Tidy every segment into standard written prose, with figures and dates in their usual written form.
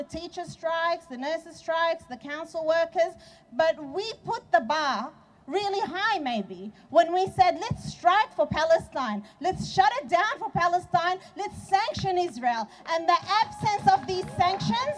the teacher strikes, the nurses strikes, the council workers, but we put the bar really high maybe when we said, let's strike for Palestine, let's shut it down for Palestine, let's sanction Israel. And the absence of these sanctions,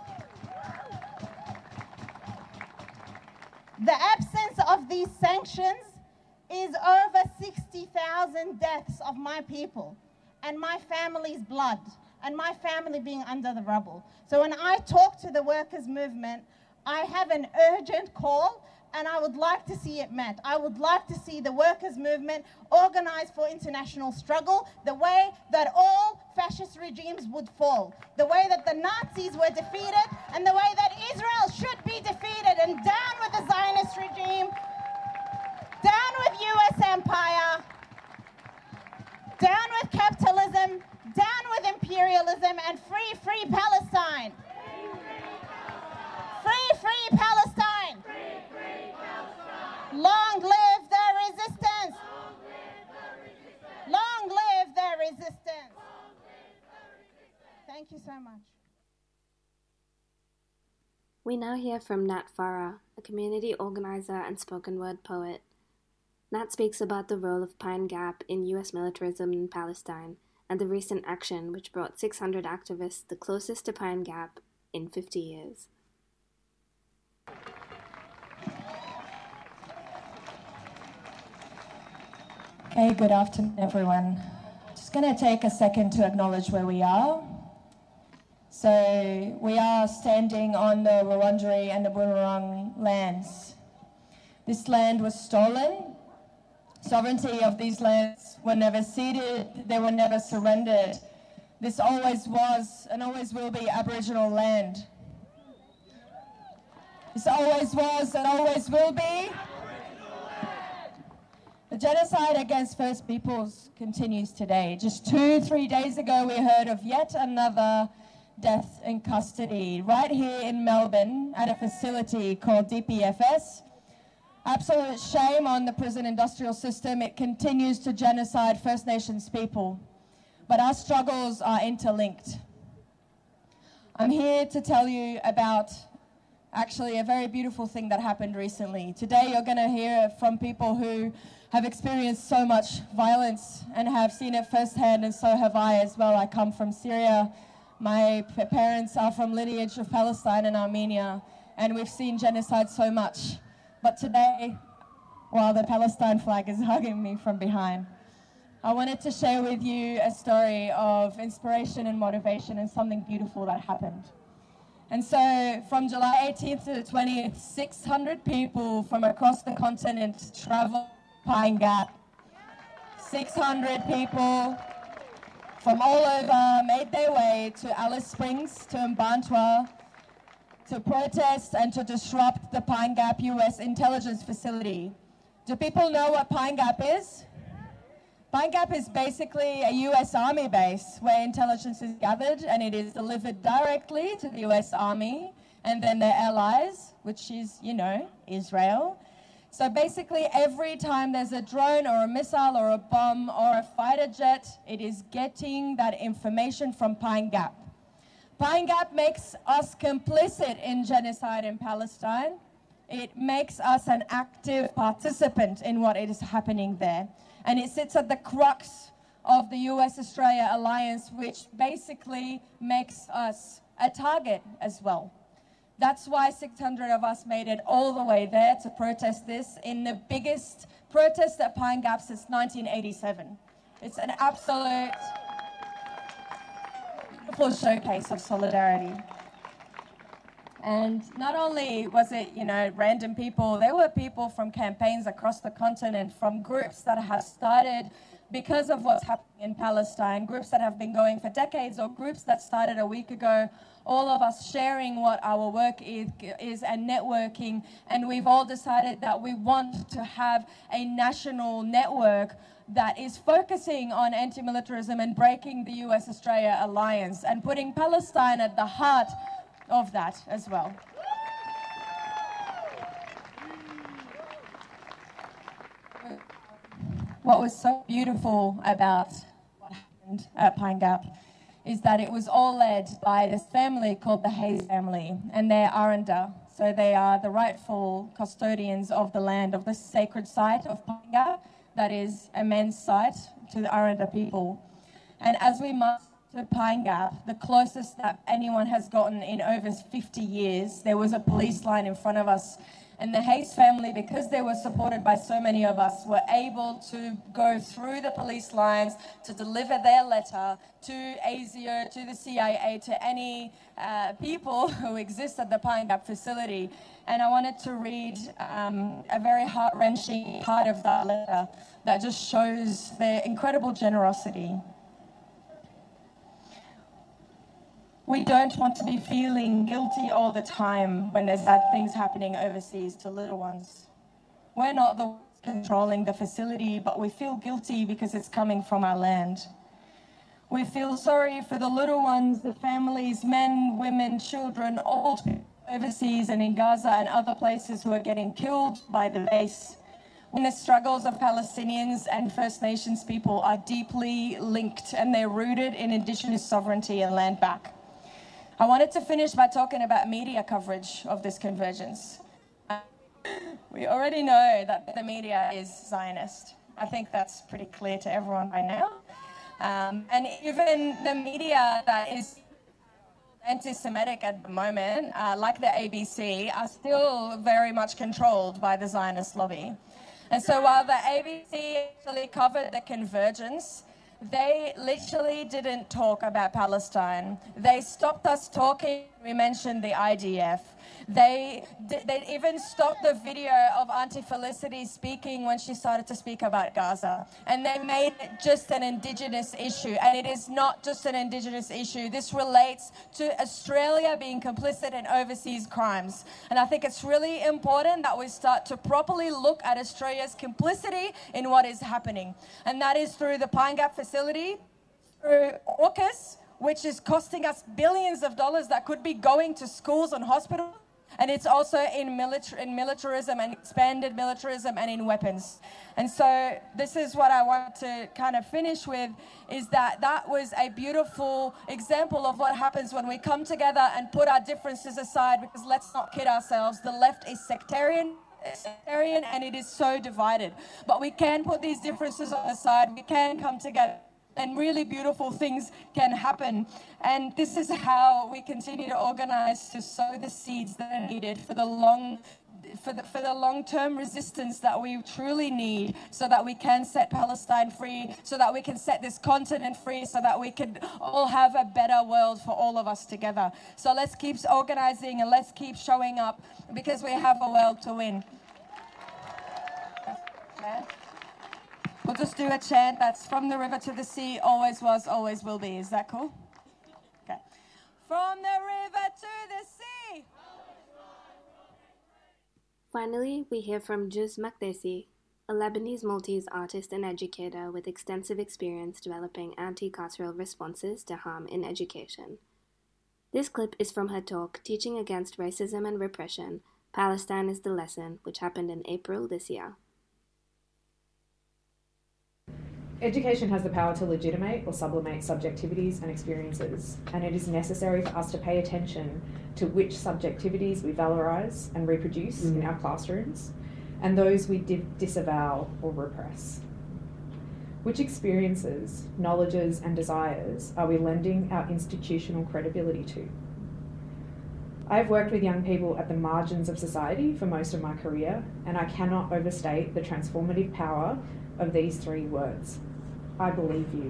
is over 60,000 deaths of my people and my family's blood and my family being under the rubble. So when I talk to the workers' movement, I have an urgent call, and I would like to see it met. I would like to see the workers' movement organized for international struggle, the way that all fascist regimes would fall, the way that the Nazis were defeated, and the way that Israel should be defeated. And down with the Zionist regime, down with US empire, down with capitalism, down with imperialism, and free, free Palestine. Free, free Palestine. Long live the resistance. Long live the resistance. Thank you so much. We now hear from Nat Farah, a community organizer and spoken word poet. Nat speaks about the role of Pine Gap in U.S. militarism in Palestine and the recent action which brought 600 activists the closest to Pine Gap in 50 years. Hey, good afternoon, everyone. Just going to take a second to acknowledge where we are. So we are standing on the Wurundjeri and the Bunurong lands. This land was stolen. Sovereignty of these lands were never ceded. They were never surrendered. This always was and always will be Aboriginal land. This always was and always will be. The genocide against First Peoples continues today. Just 2-3 days ago, we heard of yet another death in custody right here in Melbourne at a facility called DPFS. Absolute shame on the prison industrial system. It continues to genocide First Nations people. But our struggles are interlinked. I'm here to tell you about actually a very beautiful thing that happened recently. Today you're going to hear from people who have experienced so much violence and have seen it firsthand, and so have I as well. I come from Syria. My parents are from lineage of Palestine and Armenia, and we've seen genocide so much. But today, while the Palestine flag is hugging me from behind, I wanted to share with you a story of inspiration and motivation and something beautiful that happened. And so from July 18th to the 20th, 600 people from across the continent traveled Pine Gap. 600 people from all over made their way to Alice Springs, to Mbantua, to protest and to disrupt the Pine Gap US intelligence facility. Do people know what Pine Gap is? Pine Gap is basically a US Army base where intelligence is gathered, and it is delivered directly to the US Army and then their allies, which is, Israel. So basically every time there's a drone or a missile or a bomb or a fighter jet, it is getting that information from Pine Gap. Pine Gap makes us complicit in genocide in Palestine. It makes us an active participant in what is happening there. And it sits at the crux of the US-Australia alliance, which basically makes us a target as well. That's why 600 of us made it all the way there to protest this in the biggest protest at Pine Gap since 1987. It's an absolute beautiful showcase of solidarity. And not only was it, random people, there were people from campaigns across the continent, from groups that have started because of what's happening in Palestine, groups that have been going for decades, or groups that started a week ago, all of us sharing what our work is and networking. And we've all decided that we want to have a national network that is focusing on anti-militarism and breaking the US-Australia alliance and putting Palestine at the heart of that as well. What was so beautiful about what happened at Pine Gap is that it was all led by this family called the Hayes family, and they're Aranda. So they are the rightful custodians of the land, of the sacred site of Pine Gap, that is a men's site to the Aranda people. And as we march to Pine Gap, the closest that anyone has gotten in over 50 years, there was a police line in front of us. And the Hayes family, because they were supported by so many of us, were able to go through the police lines to deliver their letter to ASIO, to the CIA, to any people who exist at the Pine Gap facility. And I wanted to read a very heart-wrenching part of that letter that just shows their incredible generosity. We don't want to be feeling guilty all the time when there's bad things happening overseas to little ones. We're not the ones controlling the facility, but we feel guilty because it's coming from our land. We feel sorry for the little ones, the families, men, women, children, all overseas and in Gaza and other places who are getting killed by the base. When the struggles of Palestinians and First Nations people are deeply linked and they're rooted in Indigenous sovereignty and land back. I wanted to finish by talking about media coverage of this convergence. We already know that the media is Zionist. I think that's pretty clear to everyone by now. And even the media that is anti-Semitic at the moment, like the ABC, are still very much controlled by the Zionist lobby. And so while the ABC actually covered the convergence, they literally didn't talk about Palestine. They stopped us talking. We mentioned the IDF. They even stopped the video of Auntie Felicity speaking when she started to speak about Gaza. And they made it just an Indigenous issue. And it is not just an Indigenous issue. This relates to Australia being complicit in overseas crimes. And I think it's really important that we start to properly look at Australia's complicity in what is happening. And that is through the Pine Gap facility, through AUKUS, which is costing us billions of dollars that could be going to schools and hospitals. And it's also in militarism and expanded militarism and in weapons. And so this is what I want to kind of finish with, is that was a beautiful example of what happens when we come together and put our differences aside, because let's not kid ourselves, the left is sectarian and it is so divided. But we can put these differences on the side, we can come together, and really beautiful things can happen. And this is how we continue to organize to sow the seeds that are needed for the long-term resistance that we truly need, so that we can set Palestine free, so that we can set this continent free, so that we can all have a better world for all of us together. So let's keep organizing and let's keep showing up, because we have a world to win. We'll just do a chant that's from the river to the sea, always was, always will be. Is that cool? Okay. From the river to the sea. Finally, we hear from Juz Makdessi, a Lebanese Maltese artist and educator with extensive experience developing anti-carceral responses to harm in education. This clip is from her talk, Teaching Against Racism and Repression, Palestine is the Lesson, which happened in April this year. Education has the power to legitimate or sublimate subjectivities and experiences, and it is necessary for us to pay attention to which subjectivities we valorize and reproduce in our classrooms, and those we disavow or repress. Which experiences, knowledges, and desires are we lending our institutional credibility to? I have worked with young people at the margins of society for most of my career, and I cannot overstate the transformative power of these three words. I believe you.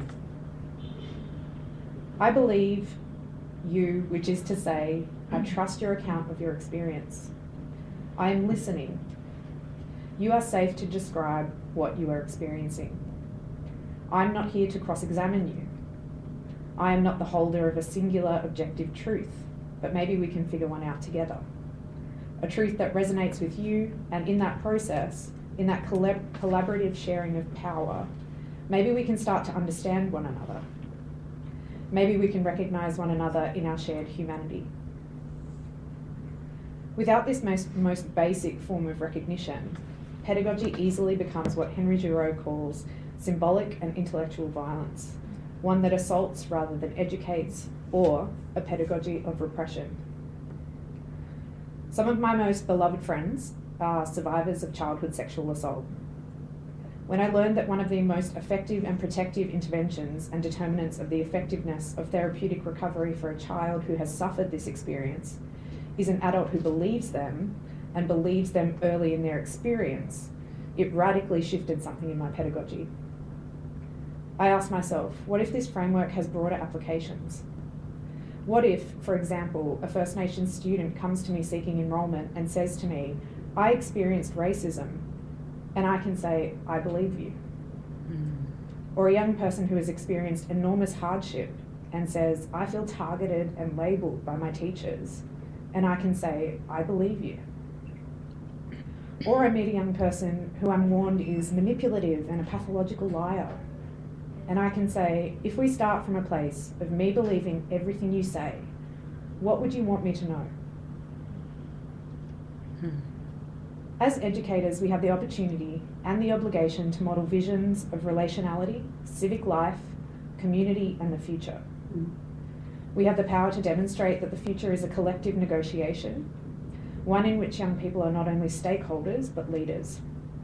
I believe you, which is to say, I trust your account of your experience. I am listening. You are safe to describe what you are experiencing. I'm not here to cross-examine you. I am not the holder of a singular objective truth, but maybe we can figure one out together. A truth that resonates with you, and in that process, in that collaborative sharing of power, maybe we can start to understand one another. Maybe we can recognise one another in our shared humanity. Without this most basic form of recognition, pedagogy easily becomes what Henry Giroux calls symbolic and intellectual violence, one that assaults rather than educates, or a pedagogy of repression. Some of my most beloved friends are survivors of childhood sexual assault. When I learned that one of the most effective and protective interventions and determinants of the effectiveness of therapeutic recovery for a child who has suffered this experience is an adult who believes them and believes them early in their experience, it radically shifted something in my pedagogy. I asked myself, what if this framework has broader applications? What if, for example, a First Nations student comes to me seeking enrolment and says to me, I experienced racism, and I can say, I believe you. Or a young person who has experienced enormous hardship and says, I feel targeted and labelled by my teachers, and I can say, I believe you. Or I meet a young person who I'm warned is manipulative and a pathological liar, and I can say, if we start from a place of me believing everything you say, what would you want me to know? As educators, we have the opportunity and the obligation to model visions of relationality, civic life, community, and the future. We have the power to demonstrate that the future is a collective negotiation, one in which young people are not only stakeholders, but leaders.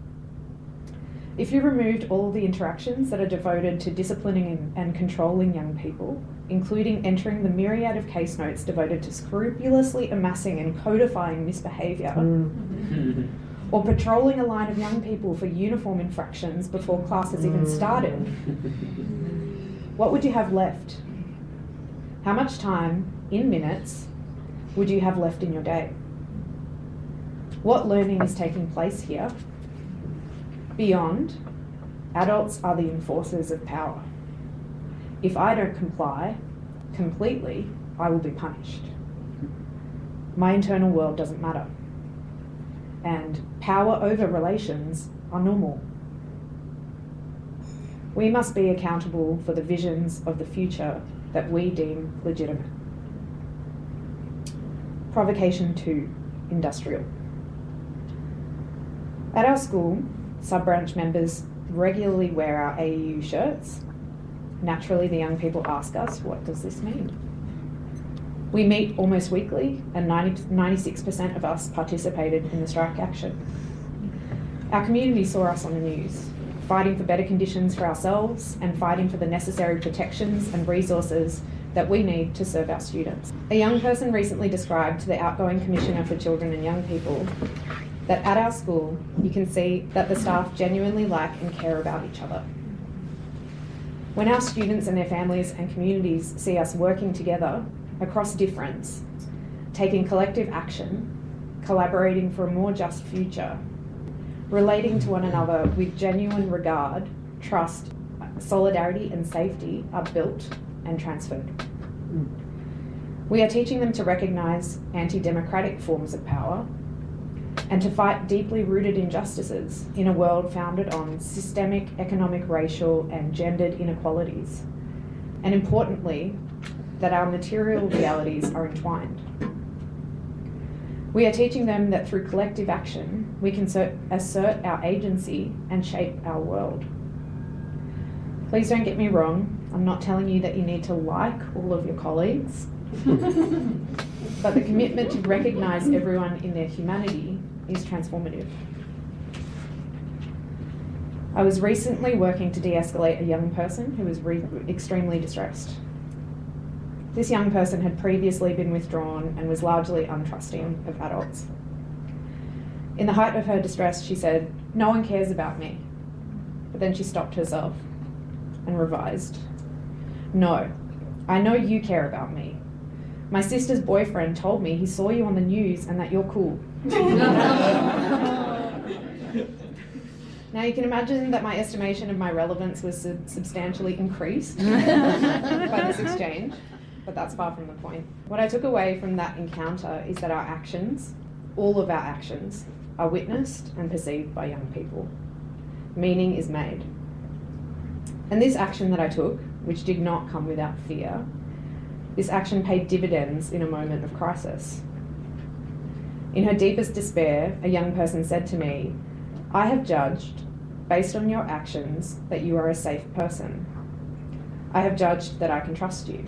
If you removed all the interactions that are devoted to disciplining and controlling young people, including entering the myriad of case notes devoted to scrupulously amassing and codifying misbehaviour, or patrolling a line of young people for uniform infractions before class has even started, what would you have left? How much time, in minutes, would you have left in your day? What learning is taking place here? Beyond, adults are the enforcers of power. If I don't comply completely, I will be punished. My internal world doesn't matter. And power over relations are normal. We must be accountable for the visions of the future that we deem legitimate. Provocation 2, industrial. At our school, sub-branch members regularly wear our AEU shirts. Naturally, the young people ask us, what does this mean? We meet almost weekly, and 96% of us participated in the strike action. Our community saw us on the news, fighting for better conditions for ourselves and fighting for the necessary protections and resources that we need to serve our students. A young person recently described to the outgoing Commissioner for Children and Young People that at our school, you can see that the staff genuinely like and care about each other. When our students and their families and communities see us working together across difference, taking collective action, collaborating for a more just future, relating to one another with genuine regard, trust, solidarity and safety are built and transferred. We are teaching them to recognise anti-democratic forms of power and to fight deeply rooted injustices in a world founded on systemic economic, racial and gendered inequalities. And importantly, that our material realities are entwined. We are teaching them that through collective action, we can assert our agency and shape our world. Please don't get me wrong, I'm not telling you that you need to like all of your colleagues, but the commitment to recognise everyone in their humanity is transformative. I was recently working to de-escalate a young person who was extremely distressed. This young person had previously been withdrawn and was largely untrusting of adults. In the height of her distress, she said, "No one cares about me." But then she stopped herself and revised. "No, I know you care about me. My sister's boyfriend told me he saw you on the news and that you're cool." Now you can imagine that my estimation of my relevance was substantially increased by this exchange, but that's far from the point. What I took away from that encounter is that our actions, all of our actions, are witnessed and perceived by young people. Meaning is made. And this action that I took, which did not come without fear, this action paid dividends in a moment of crisis. In her deepest despair, a young person said to me, "I have judged, based on your actions, that you are a safe person. I have judged that I can trust you.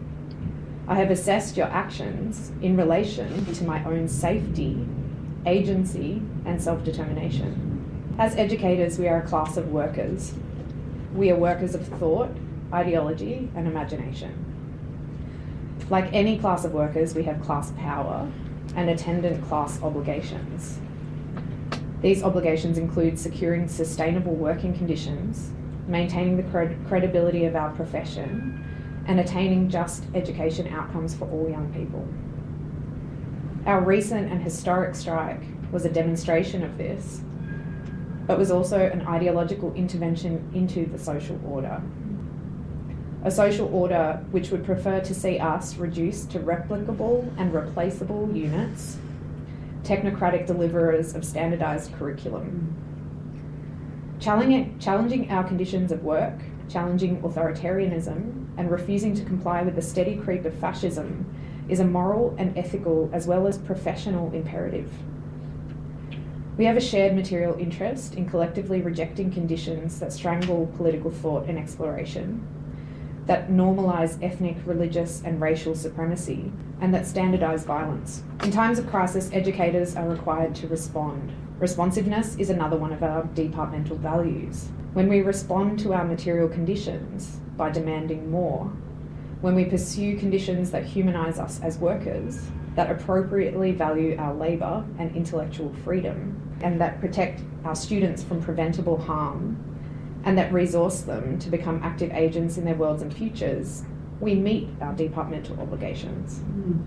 I have assessed your actions in relation to my own safety, agency, and self-determination. As educators, we are a class of workers. We are workers of thought, ideology, and imagination. Like any class of workers, we have class power and attendant class obligations. These obligations include securing sustainable working conditions, maintaining the credibility of our profession, and attaining just education outcomes for all young people. Our recent and historic strike was a demonstration of this, but was also an ideological intervention into the social order. A social order which would prefer to see us reduced to replicable and replaceable units, technocratic deliverers of standardised curriculum. Challenging our conditions of work, challenging authoritarianism, and refusing to comply with the steady creep of fascism is a moral and ethical as well as professional imperative. We have a shared material interest in collectively rejecting conditions that strangle political thought and exploration, that normalise ethnic, religious and racial supremacy, and that standardise violence. In times of crisis, educators are required to respond. Responsiveness is another one of our departmental values. When we respond to our material conditions by demanding more, when we pursue conditions that humanise us as workers, that appropriately value our labour and intellectual freedom, and that protect our students from preventable harm, and that resource them to become active agents in their worlds and futures, we meet our departmental obligations.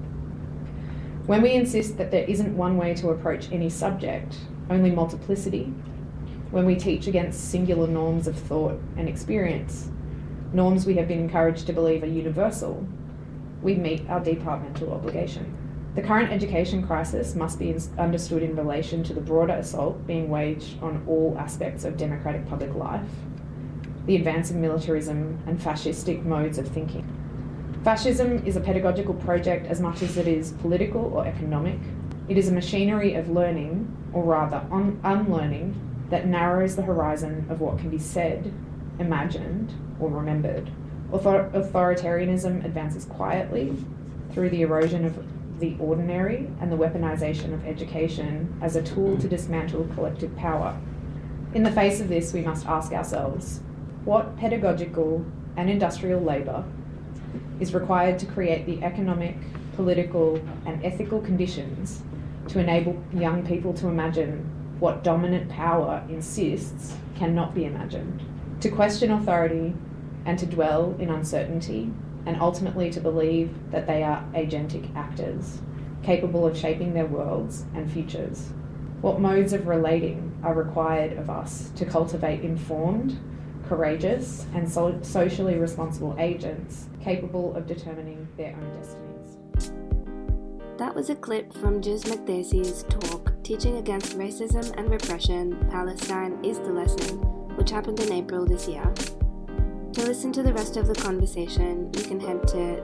When we insist that there isn't one way to approach any subject, only multiplicity, when we teach against singular norms of thought and experience, norms we have been encouraged to believe are universal, we meet our departmental obligation. The current education crisis must be understood in relation to the broader assault being waged on all aspects of democratic public life, the advance of militarism and fascistic modes of thinking. Fascism is a pedagogical project as much as it is political or economic. It is a machinery of learning, or rather unlearning, that narrows the horizon of what can be said, imagined, or remembered. Authoritarianism advances quietly through the erosion of the ordinary and the weaponisation of education as a tool to dismantle collective power. In the face of this, we must ask ourselves, what pedagogical and industrial labour is required to create the economic, political and ethical conditions to enable young people to imagine what dominant power insists cannot be imagined, to question authority and to dwell in uncertainty, and ultimately to believe that they are agentic actors, capable of shaping their worlds and futures. What modes of relating are required of us to cultivate informed, courageous, and socially responsible agents capable of determining their own destinies? That was a clip from Juz Makdessi's talk, Teaching Against Racism and Repression, Palestine is the Lesson, which happened in April this year. To listen to the rest of the conversation, you can head to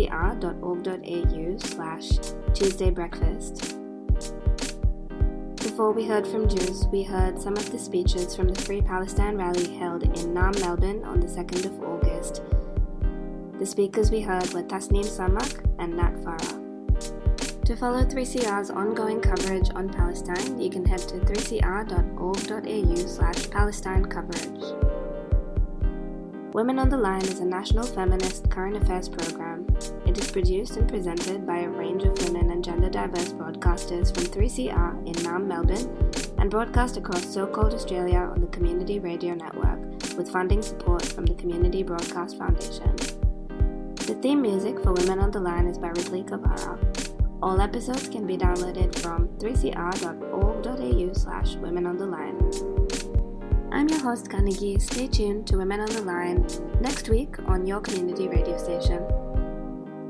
3cr.org.au/TuesdayBreakfast. Before we heard from Juz, we heard some of the speeches from the Free Palestine rally held in Naarm, Melbourne on the 2nd of August. The speakers we heard were Tasneem Samak and Nat Farah. To follow 3CR's ongoing coverage on Palestine, you can head to 3cr.org.au/Palestine coverage. Women on the Line is a national feminist current affairs program. It is produced and presented by a range of women and gender diverse broadcasters from 3CR in Naarm, Melbourne, and broadcast across so-called Australia on the Community Radio Network, with funding support from the Community Broadcast Foundation. The theme music for Women on the Line is by Ridley Kavara. All episodes can be downloaded from 3cr.org.au/womenontheline. I'm your host, Kanigi. Stay tuned to Women on the Line next week on your community radio station.